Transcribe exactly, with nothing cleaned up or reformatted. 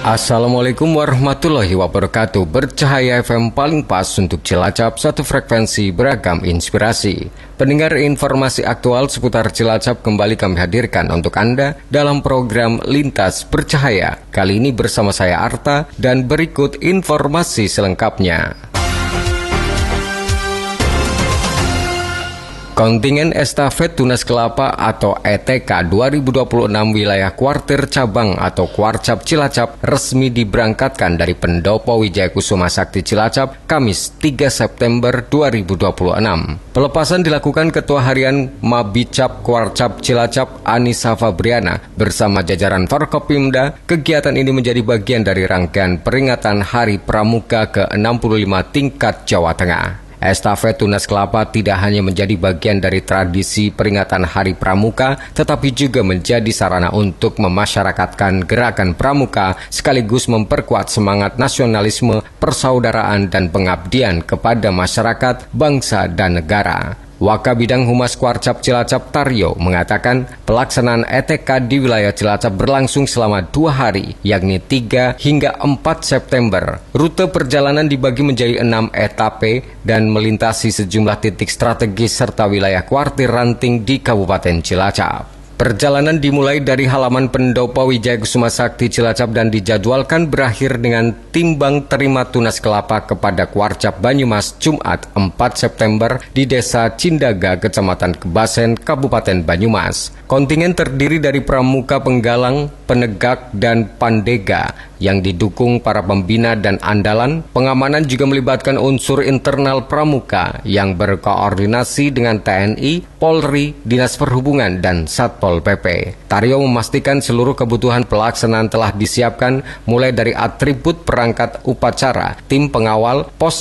Assalamualaikum warahmatullahi wabarakatuh. Bercahaya F M paling pas untuk Cilacap, satu frekuensi beragam inspirasi. Pendengar, informasi aktual seputar Cilacap kembali kami hadirkan untuk Anda dalam program Lintas Bercahaya. Kali ini bersama saya Arta dan berikut informasi selengkapnya. Kontingen Estafet Tunas Kelapa atau E T K dua ribu dua puluh enam wilayah Kuartir Cabang atau Kuarcap Cilacap resmi diberangkatkan dari Pendopo Wijaya Kusuma Sakti Cilacap Kamis tiga September dua ribu dua puluh enam. Pelepasan dilakukan Ketua Harian Mabicap Kuarcap Cilacap Anissa Fabriana bersama jajaran Forkopimda. Kegiatan ini menjadi bagian dari rangkaian peringatan Hari Pramuka ke enam puluh lima tingkat Jawa Tengah. Estafet Tunas Kelapa tidak hanya menjadi bagian dari tradisi peringatan Hari Pramuka, tetapi juga menjadi sarana untuk memasyarakatkan gerakan pramuka sekaligus memperkuat semangat nasionalisme, persaudaraan, dan pengabdian kepada masyarakat, bangsa, dan negara. Wakabidang Humas Kuarcap Cilacap Taryo mengatakan pelaksanaan E T K di wilayah Cilacap berlangsung selama dua hari, yakni tiga hingga empat September. Rute perjalanan dibagi menjadi enam etape dan melintasi sejumlah titik strategis serta wilayah kuartir ranting di Kabupaten Cilacap. Perjalanan dimulai dari halaman Pendopo Wijaya Kusuma Sakti Cilacap dan dijadwalkan berakhir dengan timbang terima tunas kelapa kepada Kuarcap Banyumas Jumat empat September di Desa Cindaga, Kecamatan Kebasen, Kabupaten Banyumas. Kontingen terdiri dari pramuka penggalang, penegak, dan pandega yang didukung para pembina dan andalan. Pengamanan juga melibatkan unsur internal pramuka yang berkoordinasi dengan T N I, Polri, Dinas Perhubungan, dan Satpol P P. Taryo memastikan seluruh kebutuhan pelaksanaan telah disiapkan mulai dari atribut perangkat upacara, tim pengawal, pos